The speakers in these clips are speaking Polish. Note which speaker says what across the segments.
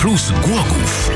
Speaker 1: Plus Głogów.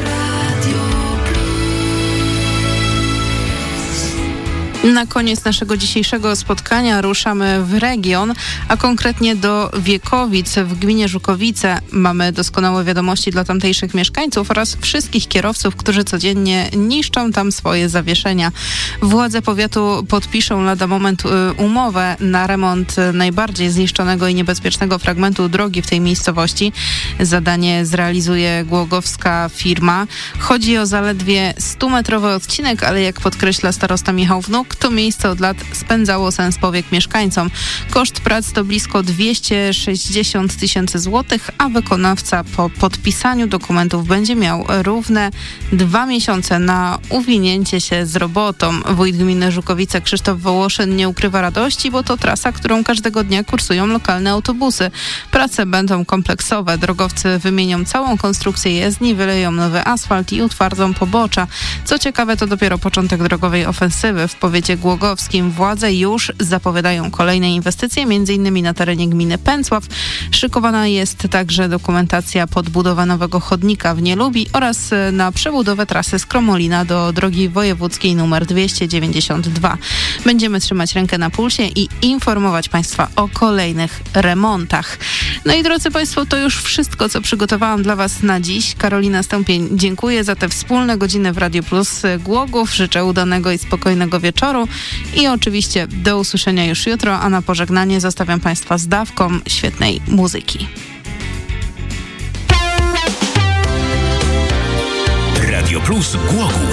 Speaker 2: Na koniec naszego dzisiejszego spotkania ruszamy w region, a konkretnie do Wiekowic w gminie Żukowice. Mamy doskonałe wiadomości dla tamtejszych mieszkańców oraz wszystkich kierowców, którzy codziennie niszczą tam swoje zawieszenia. Władze powiatu podpiszą lada moment umowę na remont najbardziej zniszczonego i niebezpiecznego fragmentu drogi w tej miejscowości. Zadanie zrealizuje głogowska firma. Chodzi o zaledwie 100-metrowy odcinek, ale jak podkreśla starosta Michał Wnuk, to miejsce od lat spędzało sens powiek mieszkańcom. Koszt prac to blisko 260 000 złotych, a wykonawca po podpisaniu dokumentów będzie miał równe 2 miesiące na uwinięcie się z robotą. Wójt gminy Żukowice Krzysztof Wołoszyn nie ukrywa radości, bo to trasa, którą każdego dnia kursują lokalne autobusy. Prace będą kompleksowe. Drogowcy wymienią całą konstrukcję jezdni, wyleją nowy asfalt i utwardzą pobocza. Co ciekawe, to dopiero początek drogowej ofensywy. W powiecie głogowskim władze już zapowiadają kolejne inwestycje, m.in. na terenie gminy Pęcław. Szykowana jest także dokumentacja podbudowa nowego chodnika w Nielubi oraz na przebudowę trasy z Kromolina do drogi wojewódzkiej nr 292. Będziemy trzymać rękę na pulsie i informować Państwa o kolejnych remontach. No i drodzy Państwo, to już wszystko, co przygotowałam dla Was na dziś. Karolina Stępień, dziękuję za te wspólne godziny w Radio Plus Głogów. Życzę udanego i spokojnego wieczoru i oczywiście do usłyszenia już jutro, a na pożegnanie zostawiam Państwa z dawką świetnej muzyki.
Speaker 1: Radio Plus Głogów.